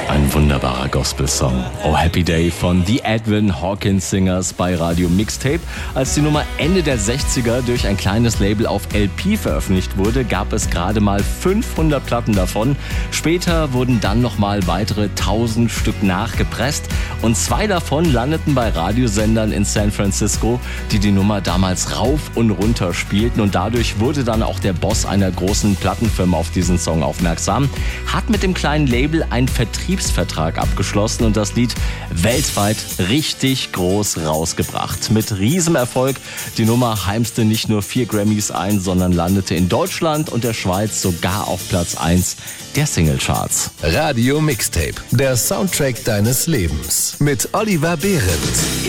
Ein wunderbarer Gospel-Song. Oh Happy Day von The Edwin Hawkins Singers bei Radio Mixtape. Als die Nummer Ende der 60er durch ein kleines Label auf LP veröffentlicht wurde, gab es gerade mal 500 Platten davon. Später wurden dann nochmal weitere 1000 Stück nachgepresst und 2 davon landeten bei Radiosendern in San Francisco, die Nummer damals rauf und runter spielten, und dadurch wurde dann auch der Boss einer großen Plattenfirma auf diesen Song aufmerksam, hat mit dem kleinen Label einen Vertriebsvertrag abgeschlossen und das Lied weltweit richtig groß rausgebracht. Mit Riesenerfolg. Die Nummer heimste nicht nur 4 Grammys ein, sondern landete in Deutschland und der Schweiz sogar auf Platz 1 der Singlecharts. Radio Mixtape, der Soundtrack deines Lebens mit Oliver Behrendt.